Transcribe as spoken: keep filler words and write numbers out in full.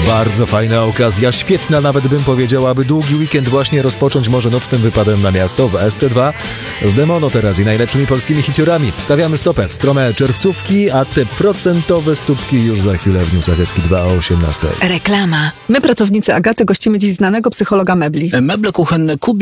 Bardzo fajna okazja, świetna nawet bym powiedział, aby długi weekend właśnie rozpocząć może nocnym wypadem na miasto w S C dwa z Demono teraz i najlepszymi polskimi hiciorami. Stawiamy stopę w stronę czerwcówki, a te procentowe stópki już za chwilę w Newsach S K dwa o osiemnastej. Reklama. My, pracownicy Agaty, gościmy dziś znanego psychologa mebli. Meble kuchenne Kubie